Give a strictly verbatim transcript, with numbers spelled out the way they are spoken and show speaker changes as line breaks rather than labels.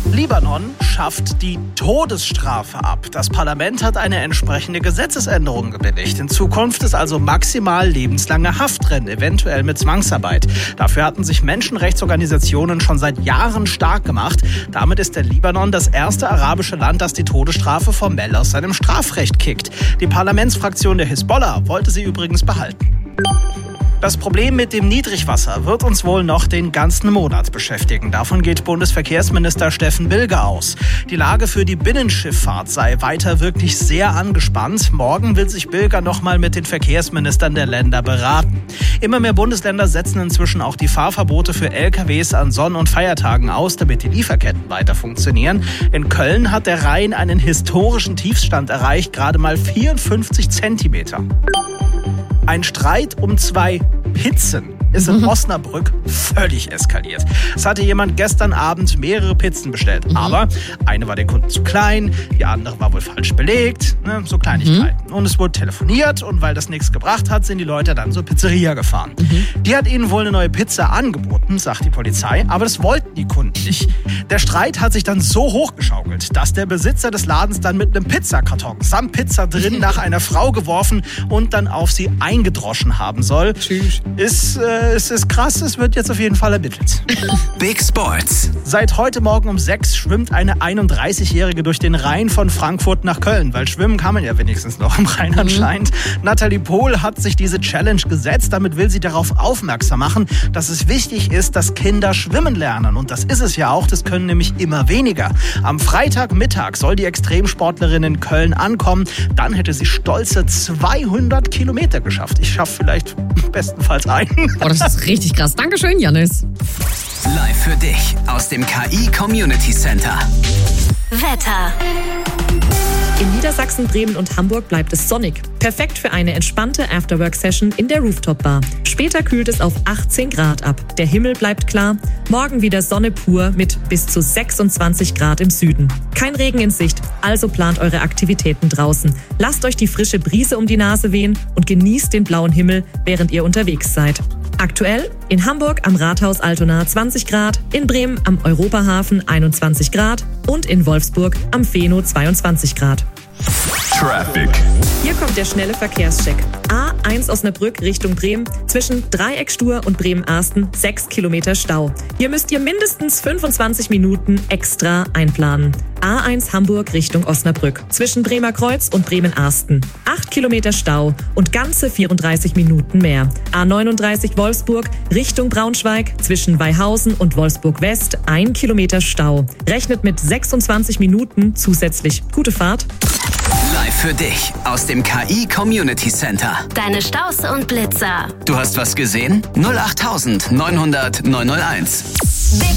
Libanon schafft die Todesstrafe ab. Das Parlament hat eine entsprechende Gesetzesänderung gebilligt. In Zukunft ist also maximal lebenslange Haft drin, eventuell mit Zwangsarbeit. Dafür hatten sich Menschenrechtsorganisationen schon seit Jahren stark gemacht. Damit ist der Libanon das erste arabische Land, das die Todesstrafe formell aus seinem Strafrecht kickt. Die Parlamentsfraktion der Hisbollah wollte sie übrigens behalten. Das Problem mit dem Niedrigwasser wird uns wohl noch den ganzen Monat beschäftigen. Davon geht Bundesverkehrsminister Steffen Bilger aus. Die Lage für die Binnenschifffahrt sei weiter wirklich sehr angespannt. Morgen will sich Bilger nochmal mit den Verkehrsministern der Länder beraten. Immer mehr Bundesländer setzen inzwischen auch die Fahrverbote für L K Ws an Sonn- und Feiertagen aus, damit die Lieferketten weiter funktionieren. In Köln hat der Rhein einen historischen Tiefstand erreicht, gerade mal vierundfünfzig Zentimeter. Ein Streit um zwei Pizzen ist in Osnabrück völlig eskaliert. Es hatte jemand gestern Abend mehrere Pizzen bestellt. Mhm. Aber eine war den Kunden zu klein, die andere war wohl falsch belegt. Ne, so Kleinigkeiten. Mhm. Und es wurde telefoniert und weil das nichts gebracht hat, sind die Leute dann zur Pizzeria gefahren. Mhm. Die hat ihnen wohl eine neue Pizza angeboten, sagt die Polizei. Aber das wollten die Kunden nicht. Der Streit hat sich dann so hochgeschaukelt, dass der Besitzer des Ladens dann mit einem Pizzakarton samt Pizza drin nach einer Frau geworfen und dann auf sie eingedroschen haben soll. Tschüss. Ist, äh, es ist krass, es wird jetzt auf jeden Fall ermittelt.
Big Sports.
Seit heute Morgen um sechs schwimmt eine einunddreißigjährige durch den Rhein von Frankfurt nach Köln, weil schwimmen kann man ja wenigstens noch im Rhein anscheinend. Mhm. Nathalie Pohl hat sich diese Challenge gesetzt. Damit will sie darauf aufmerksam machen, dass es wichtig ist, dass Kinder schwimmen lernen. Und das ist es ja auch, das können nämlich immer weniger. Am Freitagmittag soll die Extremsportlerin in Köln ankommen. Dann hätte sie stolze zweihundert Kilometer geschafft. Ich schaffe vielleicht bestenfalls einen.
Oh, das ist richtig krass. Dankeschön, Janis.
Live für dich aus dem K I Community Center.
Wetter.
In Niedersachsen, Bremen und Hamburg bleibt es sonnig. Perfekt für eine entspannte Afterwork-Session in der Rooftop-Bar. Später kühlt es auf achtzehn Grad ab. Der Himmel bleibt klar. Morgen wieder Sonne pur mit bis zu sechsundzwanzig Grad im Süden. Kein Regen in Sicht, also plant eure Aktivitäten draußen. Lasst euch die frische Brise um die Nase wehen und genießt den blauen Himmel, während ihr unterwegs seid. Aktuell in Hamburg am Rathaus Altona zwanzig Grad, in Bremen am Europahafen einundzwanzig Grad und in Wolfsburg am Feno zweiundzwanzig Grad.
Traffic.
Hier kommt der schnelle Verkehrscheck. A eins Osnabrück Richtung Bremen. Zwischen Dreieckstur und Bremen-Arsten sechs Kilometer Stau. Hier müsst ihr mindestens fünfundzwanzig Minuten extra einplanen. A eins Hamburg Richtung Osnabrück. Zwischen Bremer Kreuz und Bremen-Arsten. acht Kilometer Stau und ganze vierunddreißig Minuten mehr. A neununddreißig Wolfsburg Richtung Braunschweig. Zwischen Weihausen und Wolfsburg West ein Kilometer Stau. Rechnet mit sechsundzwanzig Minuten zusätzlich. Gute Fahrt.
Live für dich aus dem K I Community Center.
Deine Staus und Blitzer.
Du hast was gesehen? null acht neunhundert neunhunderteins.
Big